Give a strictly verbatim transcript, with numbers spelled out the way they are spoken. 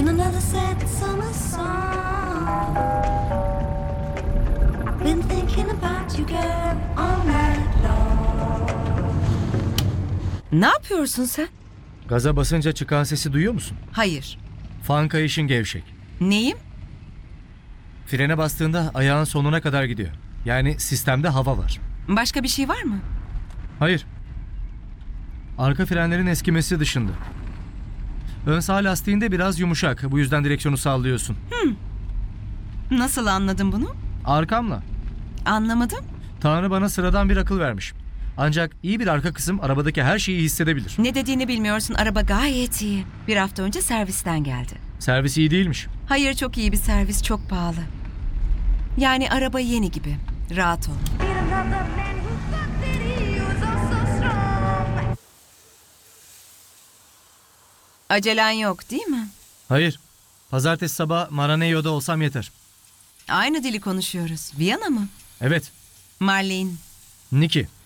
another sad summer song. Been thinking about you girl all night long. Ne yapıyorsun sen? Gaza basınca çıkan sesi duyuyor musun? Hayır. Fan kayışın gevşek. Neyim? Frene bastığında ayağın sonuna kadar gidiyor. Yani sistemde hava var. Başka bir şey var mı? Hayır. Arka frenlerin eskimesi dışında. Ön sağ lastiğinde biraz yumuşak. Bu yüzden direksiyonu sallıyorsun. Nasıl anladın bunu? Arkamla. Anlamadım. Tanrı bana sıradan bir akıl vermiş. Ancak iyi bir arka kısım arabadaki her şeyi hissedebilir. Ne dediğini bilmiyorsun. Araba gayet iyi. Bir hafta önce servisten geldi. Servis iyi değilmiş. Hayır, çok iyi bir servis, çok pahalı. Yani araba yeni gibi. Rahat ol. Need another man who thought that he was oh so strong. Acelen yok değil mi? Hayır. Pazartesi sabah Maranello'da olsam yeter. Aynı dili konuşuyoruz. Viyana mı? Evet. Marlene. Nikki.